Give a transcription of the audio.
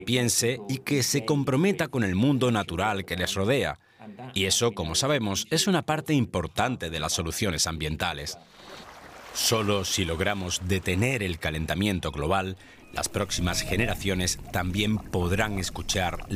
piense y que se comprometa con el mundo natural que les rodea. Y eso, como sabemos, es una parte importante de las soluciones ambientales. Solo si logramos detener el calentamiento global, las próximas generaciones también podrán escuchar